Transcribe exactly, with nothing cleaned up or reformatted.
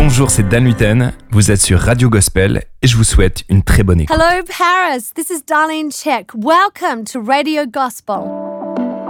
Bonjour, c'est Dan Luten, vous êtes sur Radio Gospel et je vous souhaite une très bonne écoute. Hello Paris, this is Darlene Check. Welcome to Radio Gospel.